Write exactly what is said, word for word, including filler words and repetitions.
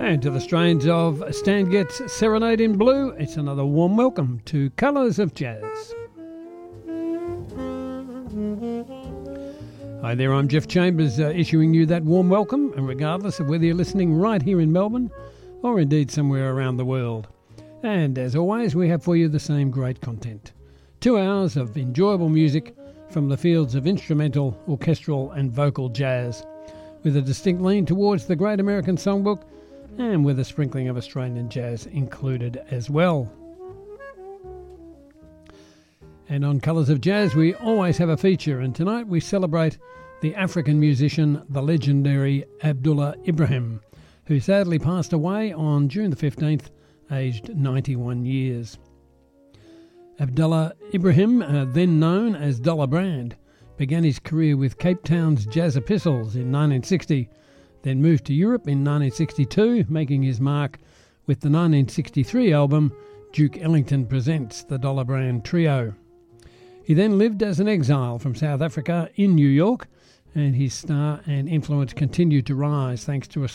And to the strains of Stan Getz' Serenade in Blue, it's another warm welcome to Colours of Jazz. Hi there, I'm Jeff Chambers, uh, issuing you that warm welcome, and regardless of whether you're listening right here in Melbourne or indeed somewhere around the world. And as always, we have for you the same great content. Two hours of enjoyable music from the fields of instrumental, orchestral and vocal jazz, with a distinct lean towards the Great American Songbook and with a sprinkling of Australian jazz included as well. And on Colours of Jazz, we always have a feature, and tonight we celebrate the African musician, the legendary Abdullah Ibrahim, who sadly passed away on June the fifteenth, aged ninety-one years. Abdullah Ibrahim, uh, then known as Dollar Brand, began his career with Cape Town's Jazz Epistles in nineteen sixty, then moved to Europe in nineteen sixty-two, making his mark with the nineteen sixty-three album Duke Ellington Presents the Dollar Brand Trio. He then lived as an exile from South Africa in New York, and his star and influence continued to rise thanks to a